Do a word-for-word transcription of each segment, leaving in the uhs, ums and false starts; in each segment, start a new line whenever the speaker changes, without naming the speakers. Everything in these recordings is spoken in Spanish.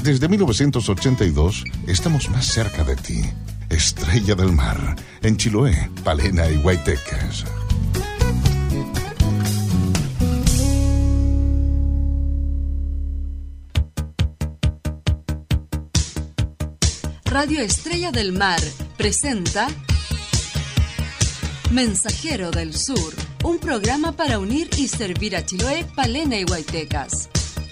Desde mil novecientos ochenta y dos estamos más cerca de ti. Estrella del Mar, en Chiloé, Palena y Huaytecas.
Radio Estrella del Mar presenta Mensajero del Sur, un programa para unir y servir a Chiloé, Palena y Huaytecas.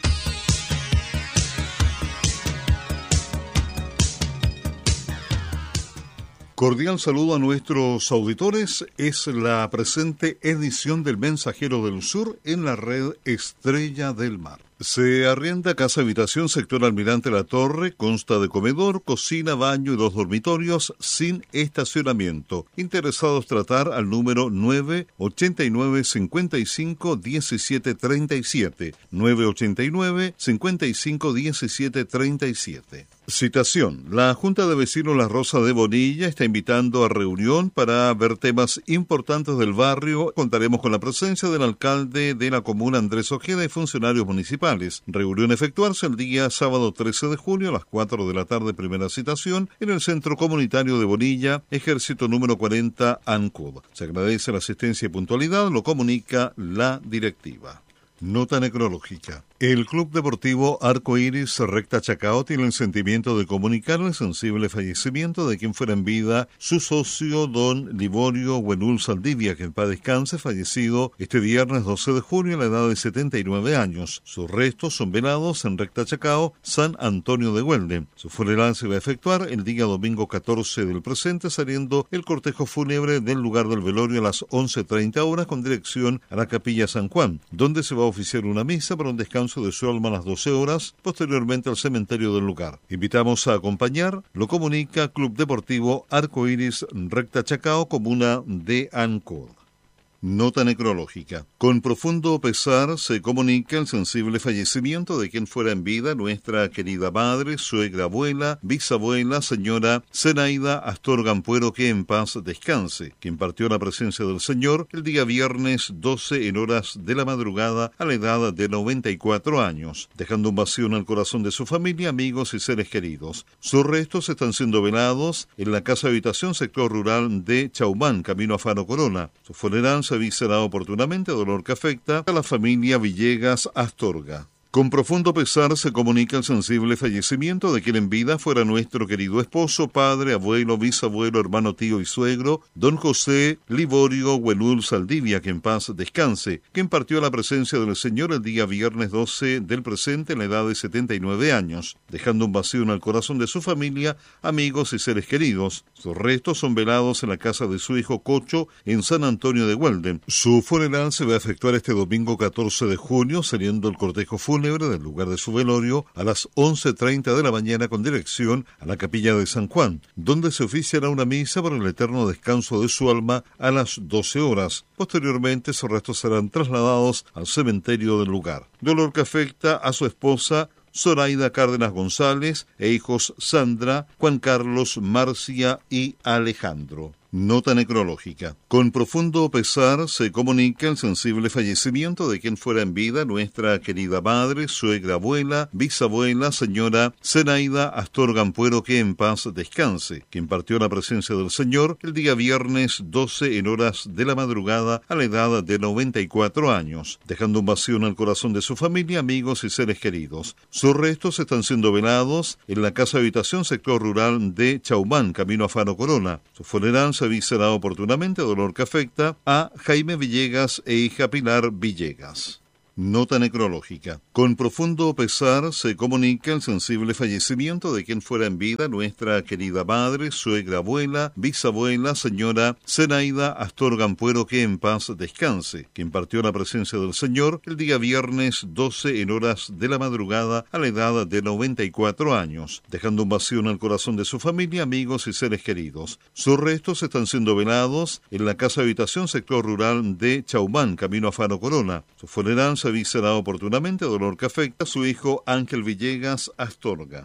Cordial saludo a nuestros auditores. Es la presente edición del Mensajero del Sur en la red Estrella del Mar. Se arrienda casa habitación sector Almirante La Torre, consta de comedor, cocina, baño y dos dormitorios sin estacionamiento. Interesados tratar al número nueve ochenta y nueve, cincuenta y cinco, diecisiete treinta y siete, nueve ochenta y nueve, cincuenta y cinco, diecisiete treinta y siete. Citación. La Junta de Vecinos La Rosa de Bonilla está invitando a reunión para ver temas importantes del barrio. Contaremos con la presencia del alcalde de la comuna, Andrés Ojeda, y funcionarios municipales. Reunión efectuarse el día sábado trece de junio a las cuatro de la tarde, primera citación, en el Centro Comunitario de Bonilla, Ejército número cuarenta, ANCUD. Se agradece la asistencia y puntualidad, lo comunica la directiva. Nota necrológica. El Club Deportivo Arco Iris Recta Chacao tiene el sentimiento de comunicar el sensible fallecimiento de quien fuera en vida su socio don Liborio Huenul Saldivia, que en paz descanse, fallecido este viernes doce de junio a la edad de setenta y nueve años. Sus restos son velados en Recta Chacao, San Antonio de Güelde. Su funeral se va a efectuar el día domingo catorce del presente, saliendo el cortejo fúnebre del lugar del velorio a las once treinta horas con dirección a la Capilla San Juan, donde se va a oficiar una misa para un descanso de su alma a las doce horas, posteriormente al cementerio del lugar. Invitamos a acompañar, lo comunica Club Deportivo Arco Iris Recta Chacao, comuna de ANCUD. Nota necrológica. Con profundo pesar se comunica el sensible fallecimiento de quien fuera en vida nuestra querida madre, suegra, abuela, bisabuela, señora Zenaida Astorga Ampuero, que en paz descanse, quien partió a la presencia del Señor el día viernes doce en horas de la madrugada a la edad de noventa y cuatro años, dejando un vacío en el corazón de su familia, amigos y seres queridos. Sus restos están siendo velados en la casa habitación sector rural de Chaumán, camino a Faro Corona. Su funeral se avisará oportunamente, dolor que afecta a la familia Villegas Astorga. Con profundo pesar se comunica el sensible fallecimiento de quien en vida fuera nuestro querido esposo, padre, abuelo, bisabuelo, hermano, tío y suegro, don José Liborio Huenul Saldivia, que en paz descanse, quien partió a la presencia del Señor el día viernes doce del presente en la edad de setenta y nueve años, dejando un vacío en el corazón de su familia, amigos y seres queridos. Sus restos son velados en la casa de su hijo Cocho en San Antonio de Güelde. Su funeral se va a efectuar este domingo catorce de junio, saliendo el cortejo fúnebre del lugar de su velorio a las once treinta de la mañana con dirección a la Capilla de San Juan, donde se oficiará una misa por el eterno descanso de su alma a las doce horas. Posteriormente sus restos serán trasladados al cementerio del lugar. Dolor que afecta a su esposa Zoraida Cárdenas González e hijos Sandra, Juan Carlos, Marcia y Alejandro. Nota necrológica. Con profundo pesar se comunica el sensible fallecimiento de quien fuera en vida nuestra querida madre, suegra, abuela, bisabuela, señora Zenaida Astorga Ampuero, que en paz descanse, quien partió a la presencia del Señor el día viernes doce en horas de la madrugada a la edad de noventa y cuatro años, dejando un vacío en el corazón de su familia, amigos y seres queridos. Sus restos están siendo velados en la casa habitación sector rural de Chaumán, camino a Faro Corona. Su funeral se avisará oportunamente, dolor que afecta a Jaime Villegas e hija Pilar Villegas. Nota necrológica. Con profundo pesar se comunica el sensible fallecimiento de quien fuera en vida nuestra querida madre, suegra, abuela, bisabuela, señora Zenaida Astorga Ampuero, que en paz descanse, quien partió a la presencia del Señor el día viernes doce en horas de la madrugada a la edad de noventa y cuatro años, dejando un vacío en el corazón de su familia, amigos y seres queridos. Sus restos están siendo velados en la casa habitación sector rural de Chaumán, camino a Faro Corona. Su funeral se avisará oportunamente, dolor que afecta a su hijo Ángel Villegas Astorga.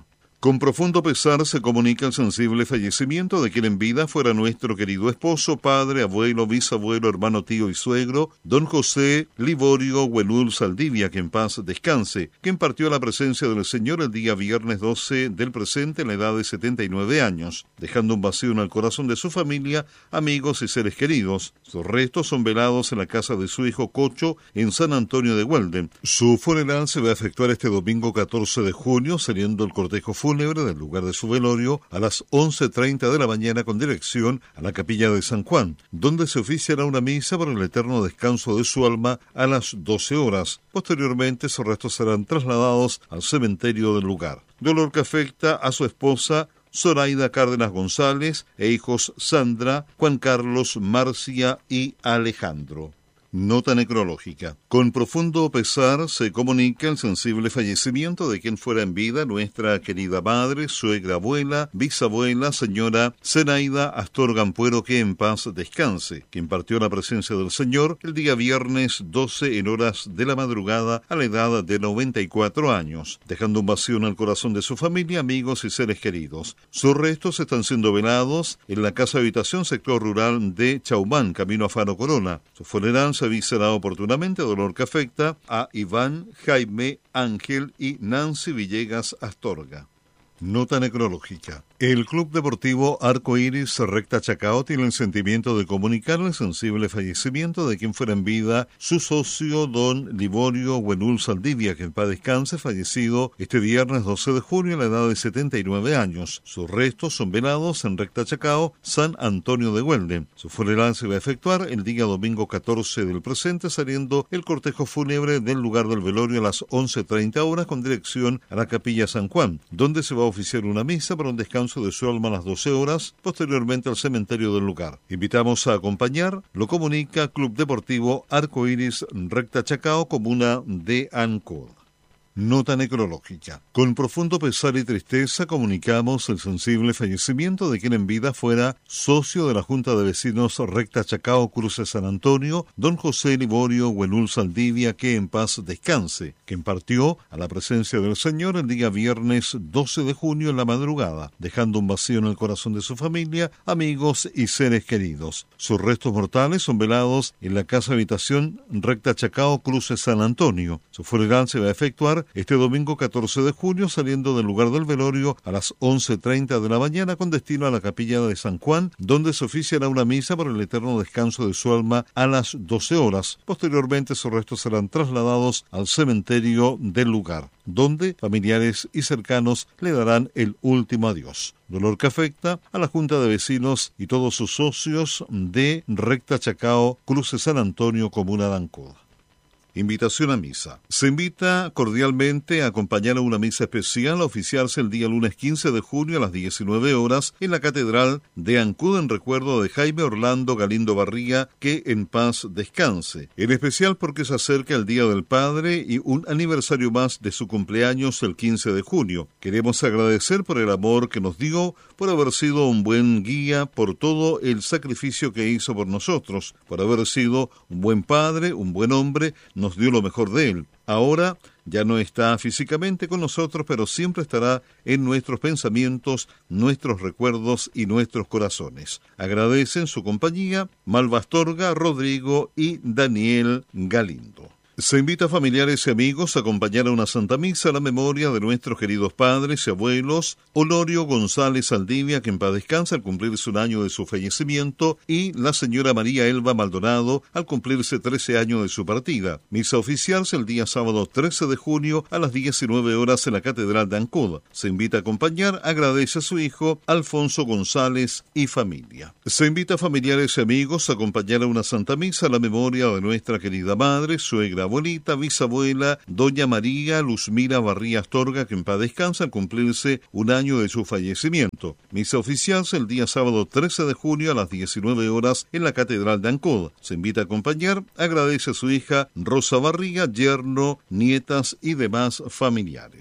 Con profundo pesar se comunica el sensible fallecimiento de quien en vida fuera nuestro querido esposo, padre, abuelo, bisabuelo, hermano, tío y suegro, don José Liborio Huelul Saldivia, que en paz descanse, quien partió a la presencia del Señor el día viernes doce del presente en la edad de setenta y nueve años, dejando un vacío en el corazón de su familia, amigos y seres queridos. Sus restos son velados en la casa de su hijo Cocho en San Antonio de Huelden. Su funeral se va a efectuar este domingo catorce de junio, saliendo el cortejo fúnebre del lugar de su velorio a las once treinta de la mañana con dirección a la capilla de San Juan, donde se oficiará una misa por el eterno descanso de su alma a las doce horas. Posteriormente sus restos serán trasladados al cementerio del lugar. Dolor que afecta a su esposa Zoraida Cárdenas González e hijos Sandra, Juan Carlos, Marcia y Alejandro. Nota necrológica. Con profundo pesar se comunica el sensible fallecimiento de quien fuera en vida nuestra querida madre, suegra, abuela, bisabuela, señora Zenaida Astorga Ampuero, que en paz descanse, quien partió a la presencia del Señor el día viernes doce en horas de la madrugada a la edad de noventa y cuatro años, dejando un vacío en el corazón de su familia, amigos y seres queridos. Sus restos están siendo velados en la casa habitación sector rural de Chaumán, camino a Faro Corona. Su funeral se avisará oportunamente, dolor que afecta a Iván, Jaime, Ángel y Nancy Villegas Astorga. Nota necrológica. El Club Deportivo Arco Iris Recta Chacao tiene el sentimiento de comunicar el sensible fallecimiento de quien fuera en vida su socio don Liborio Huelul Saldivia, que en paz descanse, fallecido este viernes doce de junio a la edad de setenta y nueve años. Sus restos son velados en Recta Chacao, San Antonio de Huelden. Su funeral se va a efectuar el día domingo catorce del presente, saliendo el cortejo fúnebre del lugar del velorio a las once treinta horas con dirección a la capilla San Juan, donde se va a oficiar una misa para un descanso de su alma a las doce horas, posteriormente al cementerio del lugar. Invitamos a acompañar, lo comunica Club Deportivo Arco Iris Recta Chacao, comuna de Ancud. Nota necrológica. Con profundo pesar y tristeza comunicamos el sensible fallecimiento de quien en vida fuera socio de la Junta de Vecinos Recta Chacao Cruces San Antonio, don José Liborio Huelul Saldivia, que en paz descanse, quien partió a la presencia del Señor el día viernes doce de junio en la madrugada, dejando un vacío en el corazón de su familia, amigos y seres queridos. Sus restos mortales son velados en la casa habitación Recta Chacao Cruces San Antonio. Su funeral se va a efectuar este domingo catorce de junio, saliendo del lugar del velorio a las once treinta de la mañana con destino a la capilla de San Juan, donde se oficiará una misa por el eterno descanso de su alma a las doce horas. Posteriormente sus restos serán trasladados al cementerio del lugar, donde familiares y cercanos le darán el último adiós. Dolor que afecta a la Junta de Vecinos y todos sus socios de Recta Chacao, Cruces San Antonio, comuna de Ancud. Invitación a misa. Se invita cordialmente a acompañar a una misa especial a oficiarse el día lunes quince de junio a las diecinueve horas en la Catedral de Ancud en recuerdo de Jaime Orlando Galindo Barría, que en paz descanse. En especial porque se acerca el Día del Padre y un aniversario más de su cumpleaños el quince de junio. Queremos agradecer por el amor que nos dio, por haber sido un buen guía, por todo el sacrificio que hizo por nosotros, por haber sido un buen padre, un buen hombre, nos dio lo mejor de él. Ahora ya no está físicamente con nosotros, pero siempre estará en nuestros pensamientos, nuestros recuerdos y nuestros corazones. Agradecen su compañía Malva Astorga, Rodrigo y Daniel Galindo. Se invita a familiares y amigos a acompañar a una Santa Misa a la memoria de nuestros queridos padres y abuelos, Olorio González Saldivia, que en paz descansa al cumplirse un año de su fallecimiento, y la señora María Elba Maldonado al cumplirse trece años de su partida. Misa oficial el día sábado trece de junio a las diecinueve horas en la Catedral de Ancud. Se invita a acompañar, agradece a su hijo Alfonso González y familia. Se invita a familiares y amigos a acompañar a una Santa Misa a la memoria de nuestra querida madre, suegra, abuelita, bisabuela, doña María Luzmira Barría Astorga, que en paz descansa al cumplirse un año de su fallecimiento. Misa oficial el día sábado trece de junio a las diecinueve horas en la Catedral de Ancud. Se invita a acompañar, agradece a su hija Rosa Barriga, yerno, nietas y demás familiares.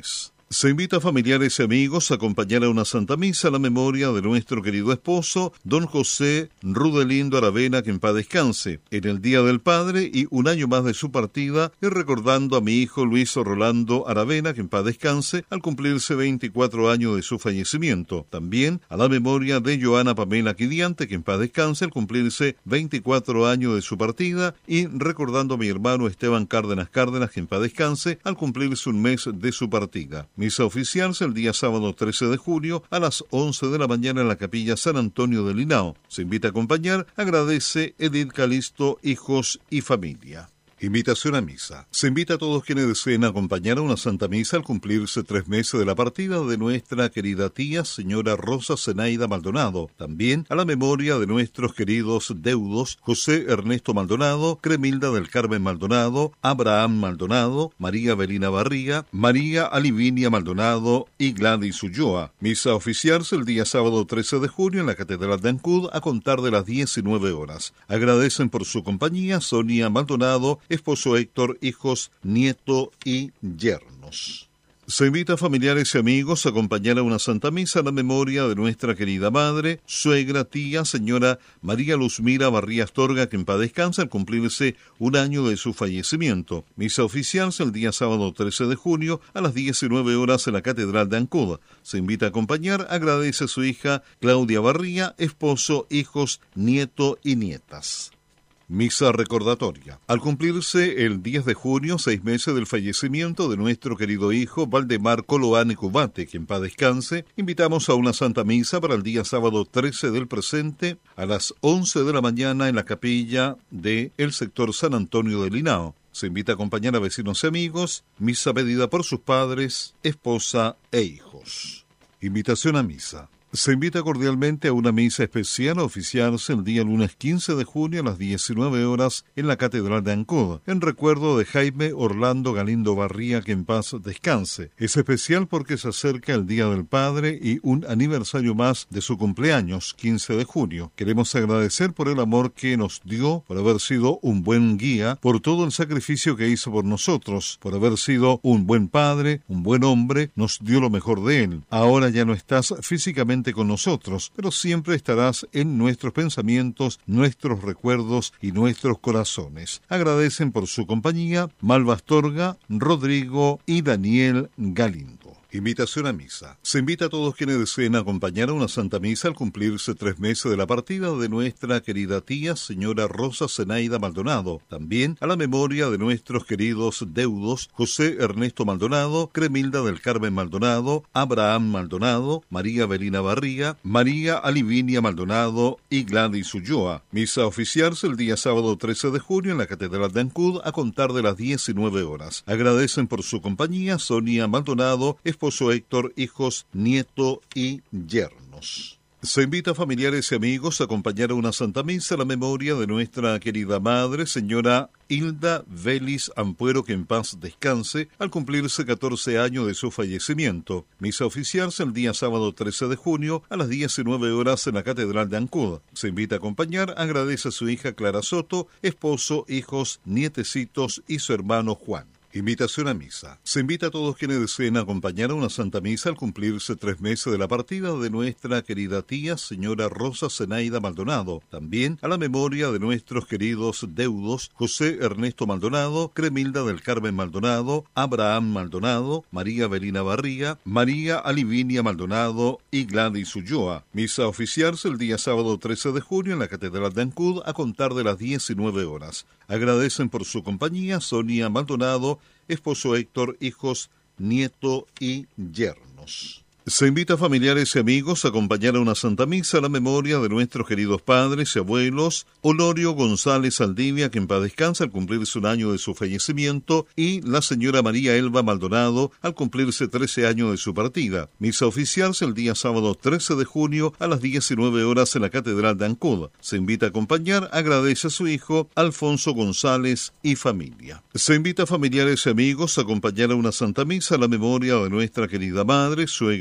Se invita a familiares y amigos a acompañar a una Santa Misa a la memoria de nuestro querido esposo, don José Rudelindo Aravena, que en paz descanse, en el Día del Padre y un año más de su partida, y recordando a mi hijo Luis Rolando Aravena, que en paz descanse, al cumplirse veinticuatro años de su fallecimiento. También a la memoria de Joana Pamela Quidiante, que en paz descanse, al cumplirse veinticuatro años de su partida, y recordando a mi hermano Esteban Cárdenas Cárdenas, que en paz descanse, al cumplirse un mes de su partida. Misa oficial el día sábado trece de junio a las once de la mañana en la capilla San Antonio de Linao. Se invita a acompañar, agradece Edith Calisto, hijos y familia. Invitación a misa. Se invita a todos quienes deseen acompañar a una Santa Misa al cumplirse tres meses de la partida de nuestra querida tía, señora Rosa Zenaida Maldonado. También a la memoria de nuestros queridos deudos, José Ernesto Maldonado, Cremilda del Carmen Maldonado, Abraham Maldonado, María Belina Barriga, María Alivinia Maldonado y Gladys Ulloa. Misa oficial el día sábado trece de junio en la Catedral de Ancud a contar de las diecinueve horas. Agradecen por su compañía Sonia Maldonado, esposo Héctor, hijos, nieto y yernos. Se invita a familiares y amigos a acompañar a una Santa Misa a la memoria de nuestra querida madre, suegra, tía, señora María Luzmira Barría Astorga, que en paz descansa al cumplirse un año de su fallecimiento. Misa oficial el día sábado trece de junio a las diecinueve horas en la Catedral de Ancud. Se invita a acompañar, agradece a su hija Claudia Barría, esposo, hijos, nieto y nietas. Misa recordatoria. Al cumplirse el diez de junio, seis meses del fallecimiento de nuestro querido hijo Valdemar Coloane Cubate, que en paz descanse, invitamos a una Santa Misa para el día sábado trece del presente a las once de la mañana en la capilla de el sector San Antonio de Linao. Se invita a acompañar a vecinos y amigos, misa pedida por sus padres, esposa e hijos. Invitación a misa. Se invita cordialmente a una misa especial a oficiarse el día lunes quince de junio a las diecinueve horas en la Catedral de Ancud, en recuerdo de Jaime Orlando Galindo Barría, que en paz descanse. Es especial porque se acerca el Día del Padre y un aniversario más de su cumpleaños, quince de junio. Queremos agradecer por el amor que nos dio, por haber sido un buen guía, por todo el sacrificio que hizo por nosotros, por haber sido un buen padre, un buen hombre, nos dio lo mejor de él. Ahora ya no estás físicamente con nosotros, pero siempre estarás en nuestros pensamientos, nuestros recuerdos y nuestros corazones. Agradecen por su compañía Malva Astorga, Rodrigo y Daniel Galindo. Invitación a misa. Se invita a todos quienes deseen acompañar a una Santa Misa al cumplirse tres meses de la partida de nuestra querida tía, señora Rosa Zenaida Maldonado. También a la memoria de nuestros queridos deudos, José Ernesto Maldonado, Cremilda del Carmen Maldonado, Abraham Maldonado, María Belina Barriga, María Alivinia Maldonado y Gladys Ulloa. Misa oficial el día sábado trece de junio en la Catedral de Ancud a contar de las diecinueve horas. Agradecen por su compañía Sonia Maldonado, esposo Héctor, hijos, nieto y yernos. Se invita a familiares y amigos a acompañar a una Santa Misa a la memoria de nuestra querida madre, señora Hilda Vélez Ampuero, que en paz descanse, al cumplirse catorce años de su fallecimiento. Misa oficial el día sábado trece de junio a las diecinueve horas en la Catedral de Ancud. Se invita a acompañar, agradece a su hija Clara Soto, esposo, hijos, nietecitos y su hermano Juan. Invitación a misa. Se invita a todos quienes deseen acompañar a una Santa Misa al cumplirse tres meses de la partida de nuestra querida tía, señora Rosa Zenaida Maldonado. También a la memoria de nuestros queridos deudos, José Ernesto Maldonado, Cremilda del Carmen Maldonado, Abraham Maldonado, María Belina Barriga, María Alivinia Maldonado y Gladys Ulloa. Misa oficial el día sábado trece de junio en la Catedral de Ancud a contar de las diecinueve horas. Agradecen por su compañía Sonia Maldonado, esposo Héctor, hijos, nieto y yernos. Se invita a familiares y amigos a acompañar a una Santa Misa a la memoria de nuestros queridos padres y abuelos, Honorio González Saldivia, que en paz descansa al cumplirse un año de su fallecimiento, y la señora María Elba Maldonado al cumplirse trece años de su partida. Misa oficial el día sábado trece de junio a las diecinueve horas en la Catedral de Ancud. Se invita a acompañar, agradece a su hijo Alfonso González y familia. Se invita a familiares y amigos a acompañar a una Santa Misa a la memoria de nuestra querida madre, suegra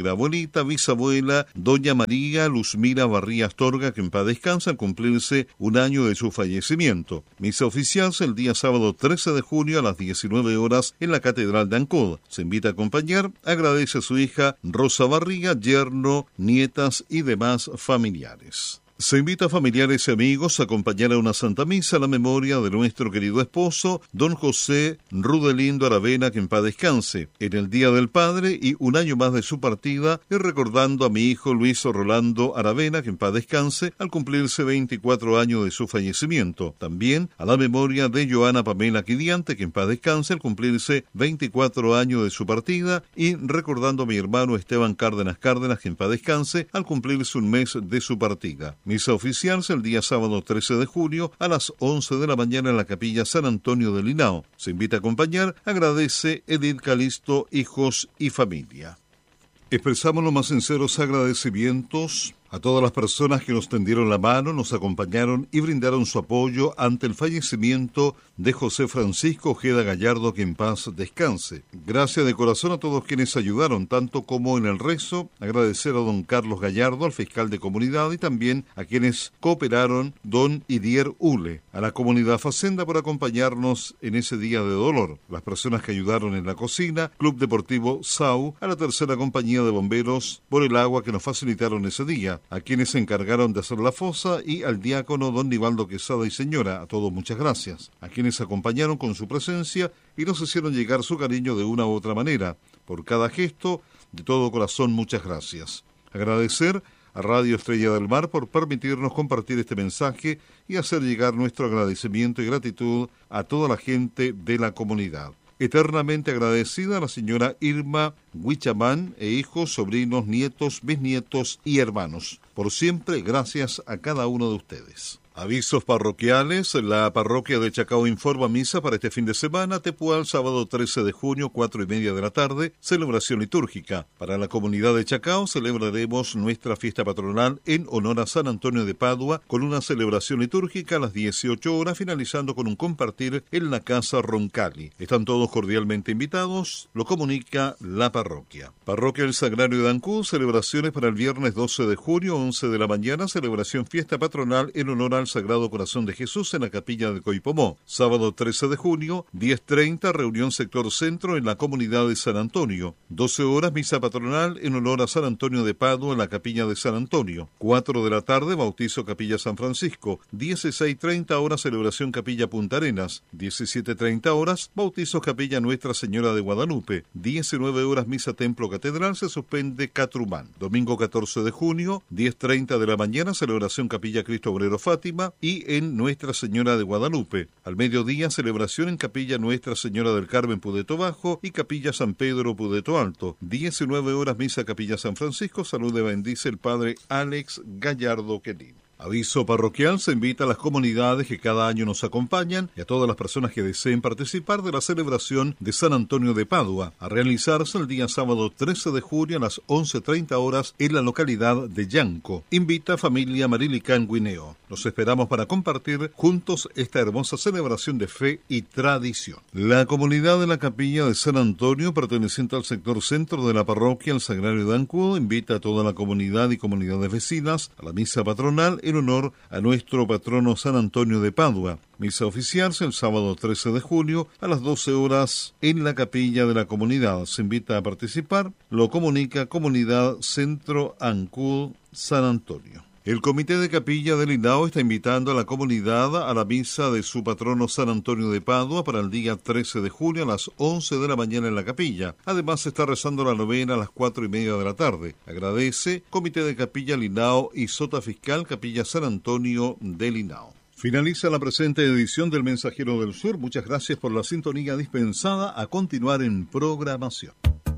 la abuelita, bisabuela, doña María Luzmila Barría Astorga, que en paz descansa al cumplirse un año de su fallecimiento. Misa oficial el día sábado trece de junio a las diecinueve horas en la Catedral de Ancud. Se invita a acompañar, agradece a su hija Rosa Barriga, yerno, nietas y demás familiares. Se invita a familiares y amigos a acompañar a una Santa Misa a la memoria de nuestro querido esposo, don José Rudelindo Aravena, que en paz descanse, en el Día del Padre y un año más de su partida, y recordando a mi hijo Luis Rolando Aravena, que en paz descanse, al cumplirse veinticuatro años de su fallecimiento. También a la memoria de Joana Pamela Quidiante, que en paz descanse, al cumplirse veinticuatro años de su partida, y recordando a mi hermano Esteban Cárdenas Cárdenas, que en paz descanse, al cumplirse un mes de su partida. Misa oficial el día sábado trece de junio a las once de la mañana en la capilla San Antonio de Linao. Se invita a acompañar, agradece Edith Calisto, hijos y familia. Expresamos los más sinceros agradecimientos a todas las personas que nos tendieron la mano, nos acompañaron y brindaron su apoyo ante el fallecimiento de José Francisco Ojeda Gallardo, que en paz descanse. Gracias de corazón a todos quienes ayudaron, tanto como en el rezo. Agradecer a don Carlos Gallardo, al fiscal de comunidad, y también a quienes cooperaron, don Idier Ule, a la comunidad Facenda por acompañarnos en ese día de dolor. Las personas que ayudaron en la cocina, Club Deportivo S A U, a la tercera compañía de bomberos por el agua que nos facilitaron ese día, a quienes se encargaron de hacer la fosa y al diácono don Nivaldo Quesada y señora. A todos muchas gracias. A quienes acompañaron con su presencia y nos hicieron llegar su cariño de una u otra manera. Por cada gesto, de todo corazón, muchas gracias. Agradecer a Radio Estrella del Mar por permitirnos compartir este mensaje y hacer llegar nuestro agradecimiento y gratitud a toda la gente de la comunidad. Eternamente agradecida a la señora Irma Huichamán e hijos, sobrinos, nietos, bisnietos y hermanos. Por siempre, gracias a cada uno de ustedes. Avisos parroquiales. La parroquia de Chacao informa misa para este fin de semana. Tepual, sábado trece de junio, cuatro y media de la tarde, celebración litúrgica. Para la comunidad de Chacao celebraremos nuestra fiesta patronal en honor a San Antonio de Padua, con una celebración litúrgica a las dieciocho horas, finalizando con un compartir en la casa Roncalli. Están todos cordialmente invitados, lo comunica la parroquia. Parroquia del Sagrario de Ancud, celebraciones para el viernes doce de junio, once de la mañana, celebración fiesta patronal en honor al Sagrado Corazón de Jesús en la capilla de Coipomó. Sábado trece de junio, diez treinta, reunión sector centro en la comunidad de San Antonio. doce horas, misa patronal en honor a San Antonio de Padua en la capilla de San Antonio. cuatro de la tarde, bautizo capilla San Francisco. dieciséis treinta horas, celebración capilla Punta Arenas. diecisiete treinta horas, bautizo capilla Nuestra Señora de Guadalupe. diecinueve horas, misa templo catedral, se suspende Catrumán. Domingo catorce de junio, diez treinta de la mañana, celebración capilla Cristo Obrero Fátima y en Nuestra Señora de Guadalupe. Al mediodía, celebración en capilla Nuestra Señora del Carmen Pudeto Bajo y capilla San Pedro Pudeto Alto. diecinueve horas, misa capilla San Francisco. Salud y bendice el padre Alex Gallardo Querín. Aviso parroquial, se invita a las comunidades que cada año nos acompañan y a todas las personas que deseen participar de la celebración de San Antonio de Padua, a realizarse el día sábado trece de junio a las once treinta horas en la localidad de Yanco. Invita a familia Marilicán Guineo. Los esperamos para compartir juntos esta hermosa celebración de fe y tradición. La comunidad de la capilla de San Antonio, perteneciente al sector centro de la parroquia El Sagrario de Ancud, invita a toda la comunidad y comunidades vecinas a la misa patronal en honor a nuestro patrono San Antonio de Padua. Misa oficial el sábado trece de junio a las doce horas en la capilla de la comunidad. Se invita a participar. Lo comunica Comunidad Centro Ancud San Antonio. El Comité de Capilla del Linao está invitando a la comunidad a la misa de su patrono San Antonio de Padua para el día trece de junio a las once de la mañana en la capilla. Además, se está rezando la novena a las cuatro y media de la tarde. Agradece Comité de Capilla Linao y Sota Fiscal Capilla San Antonio de Linao. Finaliza la presente edición del Mensajero del Sur. Muchas gracias por la sintonía dispensada. A continuar en programación.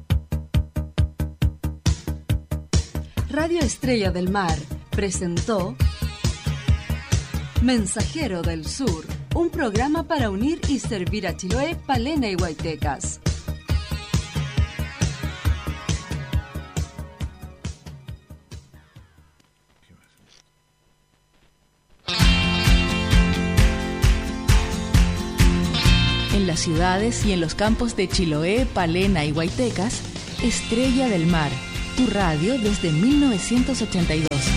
Radio Estrella del Mar presentó Mensajero del Sur, un programa para unir y servir a Chiloé, Palena y Huaytecas.
En las ciudades y en los campos de Chiloé, Palena y Huaytecas, Estrella del Mar, tu radio desde mil novecientos ochenta y dos.